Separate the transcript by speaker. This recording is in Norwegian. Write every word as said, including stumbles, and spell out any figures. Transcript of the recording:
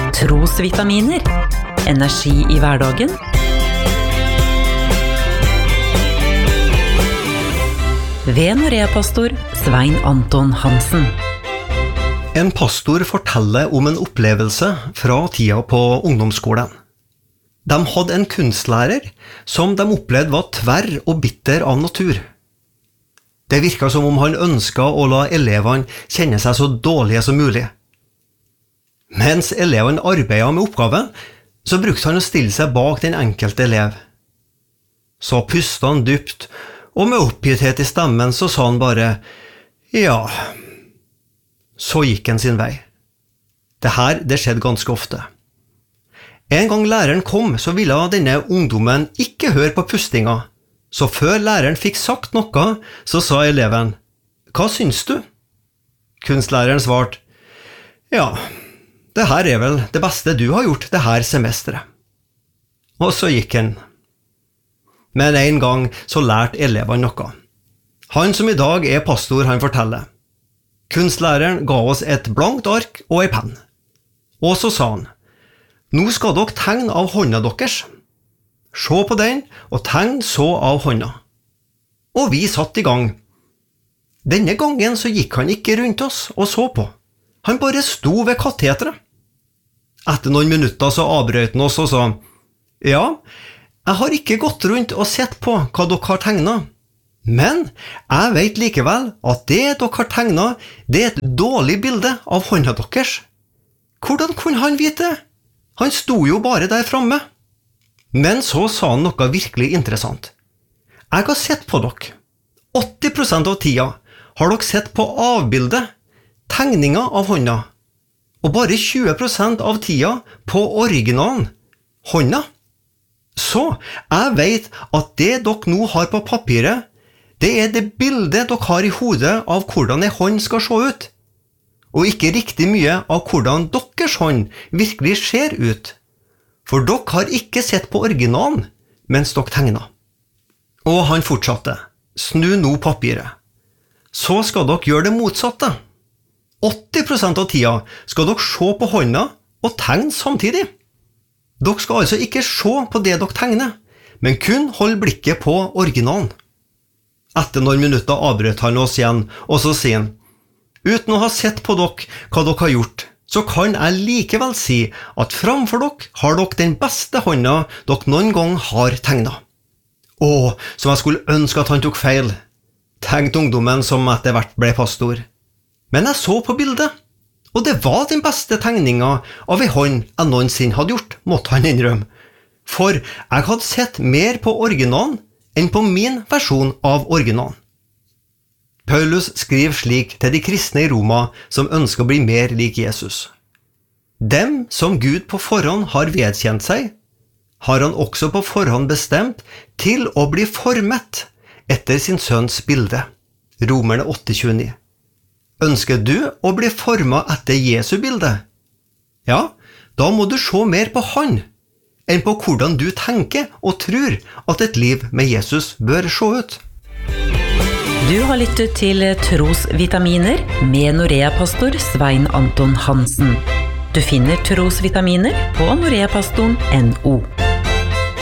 Speaker 1: Trosvitaminer. Energi i hverdagen. Ved Norea-pastor Svein Anton Hansen.
Speaker 2: En pastor forteller om en opplevelse fra tida på ungdomsskolen. De hadde en kunstlærer som de opplevde var tverr og bitter av natur. Det virket som om han ønsket å la elevene kjenne seg så dårlige som mulig. Mens elevene arbeidet med oppgaven, så brukte han å stille seg bak den enkelte elev. Så pustet han dypt, og med oppgitthet i stemmen så sa han bare, ja. Så gikk han sin vei. Det her, det skjedde ganske ofte. En gang læreren kom, så ville denne ungdommen ikke høre på pustinga. Så før læreren fikk sagt noe, så sa eleven, «Hva syns du?» Kunstlæreren svarte, «Ja, det her er vel det beste du har gjort det her semesteret.» Og så gikk han. Men en gang så lærte elevene noe. Han som i dag er pastor, han forteller. Kunstlæreren ga oss et blankt ark og en penn. Og så sa han, «Nå skal dere tegne av hånda deres. Se på den, og tegn så av hånda.» Og vi satt i gang. Denne gangen så gikk han ikke rundt oss og så på. Han bare sto ved kateteret. Etter noen minutter så avbrøt han oss og sa, «Ja, jeg har ikke gått rundt og sett på hva dere har tegnet, men jeg vet likevel at det dere har tegnet, det er et dårlig bilde av hånda deres.» Hvordan kunne han vite? Han sto jo bare der framme. Men så sa han noe virkelig interessant. Jeg har sett på dere. åtti prosent av tida har dere sett på avbildet, tegninga av hånda, og bare tjue prosent av tida på originalen, hånda. Så jeg vet at det dere nå har på papiret, det er det bildet dere har i hodet av hvordan en hånd skal se ut, og ikke riktig mye av hvordan deres hånd virkelig ser ut. For dere har ikke sett på originalen mens dere tegnet. Og han fortsatte, snu nå papiret. Så skal dere gjøre det motsatte. åtti prosent av tida skal dere se på hånda og tegne samtidig. Dere skal altså ikke se på det dere tegner, men kun holde blikket på originalen. Etter noen minutter avbrøt han oss igjen, og så sier han, uten å ha sett på dere hva dere har gjort, så kan jeg likevel si at framfor dere har dere den beste hånda dere noen gang har tegnet. Åh, som jeg skulle ønske at han tok feil, tenkte ungdommen som etter hvert ble pastor. Men jeg så på bildet, og det var den beste tegninga av en hånd jeg noensinne hadde gjort, måtte han innrømme. For jeg hadde sett mer på originalen enn på min versjon av originalen. Paulus skriver slik til de kristne i Roma som ønsker å bli mer lik Jesus. Dem som Gud på forhånd har vedkjent seg, har han også på forhånd bestemt til å bli formet etter sin sønns bilde. Romerne åtte tjueni. Ønsker du å bli formet etter Jesu bilde? Ja, da må du se mer på han, enn på hvordan du tenker og tror at et liv med Jesus bør se ut.
Speaker 1: Du har lyttet til Trosvitaminer med Norea-pastor Svein Anton Hansen. Du finner Trosvitaminer på noreapastoren punktum no.